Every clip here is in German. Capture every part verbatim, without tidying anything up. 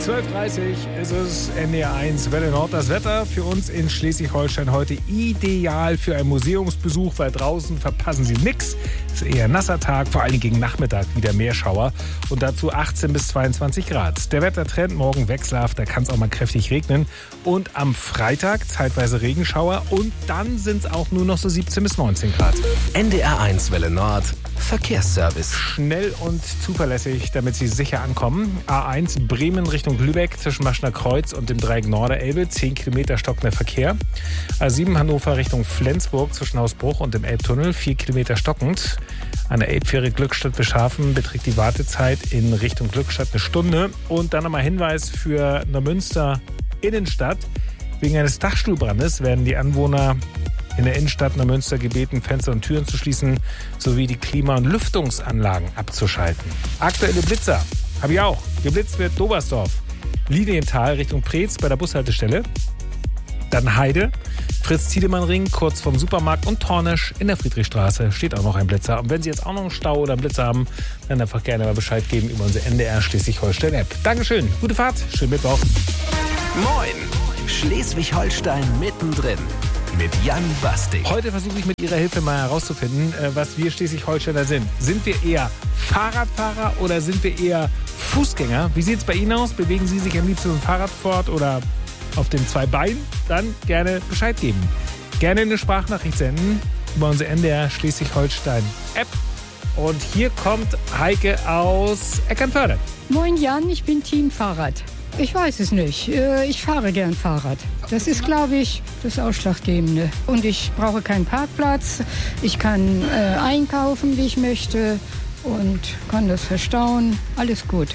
zwölf Uhr dreißig ist es, N D R eins Welle Nord. Das Wetter für uns in Schleswig-Holstein heute ideal für einen Museumsbesuch, weil draußen verpassen Sie nichts. Es ist eher ein nasser Tag, vor allem gegen Nachmittag wieder Meerschauer und dazu achtzehn bis zweiundzwanzig Grad. Der Wettertrend morgen wechselhaft, da kann es auch mal kräftig regnen. Und am Freitag zeitweise Regenschauer und dann sind es auch nur noch so siebzehn bis neunzehn Grad. N D R eins Welle Nord, Verkehrsservice. Schnell und zuverlässig, damit Sie sicher ankommen. A eins Bremen Richtung Lübeck zwischen Maschner Kreuz und dem Dreieck Norderelbe, zehn Kilometer stockender Verkehr. A sieben Hannover Richtung Flensburg zwischen Hausbruch und dem Elbtunnel, vier Kilometer stockend. An der Elbfähre Glückstadt-Beschafen beträgt die Wartezeit in Richtung Glückstadt eine Stunde. Und dann nochmal Hinweis für Neumünster Innenstadt. Wegen eines Dachstuhlbrandes werden die Anwohner in der Innenstadt Neumünster gebeten, Fenster und Türen zu schließen, sowie die Klima- und Lüftungsanlagen abzuschalten. Aktuelle Blitzer habe ich auch. Geblitzt wird Dobersdorf, Linienthal Richtung Preetz bei der Bushaltestelle. Dann Heide, Fritz-Tiedemann-Ring kurz vom Supermarkt und Tornisch in der Friedrichstraße steht auch noch ein Blitzer. Und wenn Sie jetzt auch noch einen Stau oder einen Blitzer haben, dann einfach gerne mal Bescheid geben über unsere N D R Schleswig-Holstein-App. Dankeschön, gute Fahrt, schönen Mittwoch. Moin, Schleswig-Holstein mittendrin. Mit Jan Bastik. Heute versuche ich mit Ihrer Hilfe mal herauszufinden, was wir Schleswig-Holsteiner sind. Sind wir eher Fahrradfahrer oder sind wir eher Fußgänger? Wie sieht es bei Ihnen aus? Bewegen Sie sich am liebsten mit dem Fahrrad fort oder auf den zwei Beinen? Dann gerne Bescheid geben. Gerne eine Sprachnachricht senden über unsere N D R Schleswig-Holstein-App. Und hier kommt Heike aus Eckernförde. Moin Jan, ich bin Team Fahrrad. Ich weiß es nicht. Ich fahre gern Fahrrad. Das ist, glaube ich, das Ausschlaggebende. Und ich brauche keinen Parkplatz. Ich kann äh, einkaufen, wie ich möchte. Und kann das verstauen. Alles gut.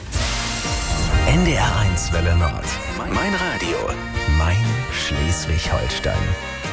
N D R eins Welle Nord. Mein Radio. Mein Schleswig-Holstein.